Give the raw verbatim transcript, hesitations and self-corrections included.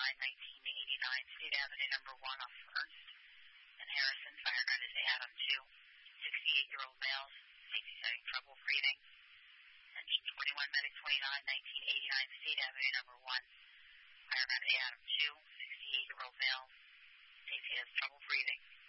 twenty-nine, nineteen eighty-nine, State Avenue, number one off Ernst and Harrison. Fire ground is Adam two. sixty-eight-year-old male, safety setting, trouble breathing. Engine twenty-one, medic twenty-nine, nineteen eighty-nine, State Avenue, number one. Fire ground Adam two. sixty-eight-year-old male, safety has trouble breathing.